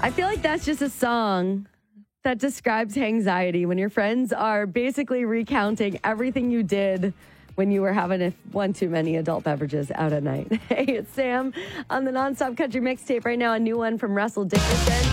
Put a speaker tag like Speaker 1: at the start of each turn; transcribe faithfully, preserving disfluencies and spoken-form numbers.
Speaker 1: I feel like that's just a song that describes anxiety when your friends are basically recounting everything you did when you were having a, one too many adult beverages out at night. Hey, it's Sam on the Nonstop Country Mixtape right now. A new one from Russell Dickerson.